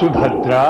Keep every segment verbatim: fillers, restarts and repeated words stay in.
सुभद्रा,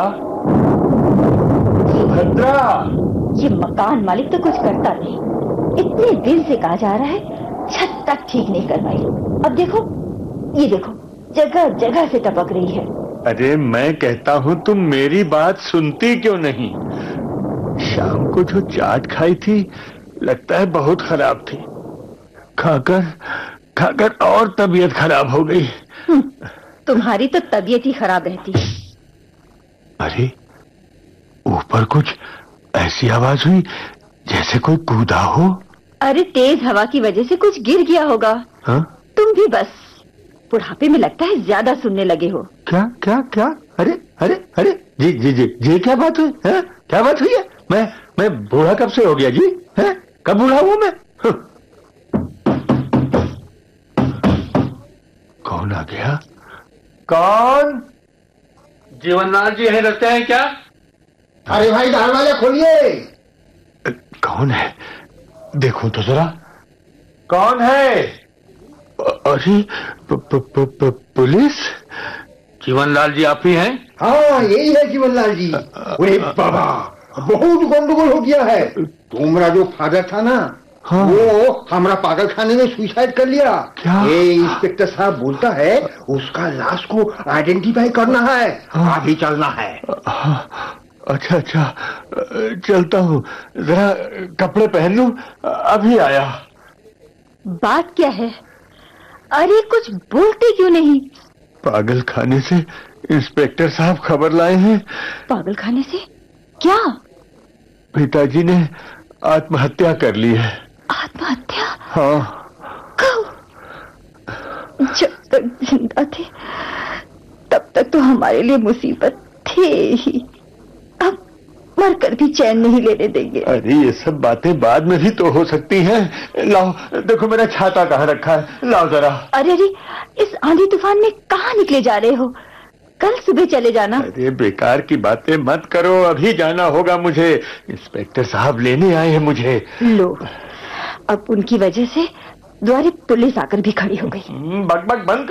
सुभद्रा। ये मकान मालिक तो कुछ करता नहीं, इतने दिन से कहा जा रहा है छत तक ठीक नहीं करवाई। अब देखो, ये देखो, जगह जगह से टपक रही है। अरे मैं कहता हूँ तुम मेरी बात सुनती क्यों नहीं? शाम को जो चाट खाई थी लगता है बहुत खराब थी। खाकर खाकर और तबीयत खराब हो गई। तुम्हारी तो तबीयत ही खराब रहती है। अरे ऊपर कुछ ऐसी आवाज हुई जैसे कोई कूदा हो। अरे तेज हवा की वजह से कुछ गिर गया होगा। हा? तुम भी बस बुढ़ापे में लगता है ज्यादा सुनने लगे हो। क्या क्या क्या? अरे अरे अरे जी जी जी जी क्या बात हुई है? क्या बात हुई है? मैं मैं बूढ़ा कब से हो गया जी? है कब बूढ़ा हुआ मैं? कौन आ गया? कौन? जीवनलाल जी है, रखते हैं क्या? अरे भाई दरवाजा खोलिए। कौन है? देखो तो जरा कौन है? अरे प, प, प, प, पुलिस? जीवनलाल जी आप ही हैं? हाँ यही है जीवनलाल जी। अरे बाबा बहुत गंडगोल हो गया है। तुम्हारा जो फादर था ना, हाँ। वो हमारा पागल खाने में सुसाइड कर लिया। क्या? ये इंस्पेक्टर साहब बोलता है उसका लाश को आइडेंटिफाई करना है। हाँ। अभी चलना है। हाँ। अच्छा अच्छा चलता हूँ, जरा कपड़े पहन लूं, अभी आया। बात क्या है? अरे कुछ बोलते क्यों नहीं? पागल खाने से इंस्पेक्टर साहब खबर लाए हैं। पागल खाने से? क्या? पिताजी ने आत्महत्या कर ली है। आत्महत्या? हाँ। कब? जब तक जिंदा थे तब तक तो हमारे लिए मुसीबत थे ही, अब मरकर भी चैन नहीं लेने देंगे। अरे ये सब बातें बाद में भी तो हो सकती हैं। लाओ देखो मेरा छाता कहाँ रखा है, लाओ जरा। अरे अरे इस आंधी तूफान में कहाँ निकले जा रहे हो? कल सुबह चले जाना। अरे बेकार की बातें मत करो, अभी जाना होगा मुझे। इंस्पेक्टर साहब लेने आए हैं मुझे। लो, अब उनकी वजह से द्वारे पुलिस आकर भी खड़ी हो गई। बक बक बंद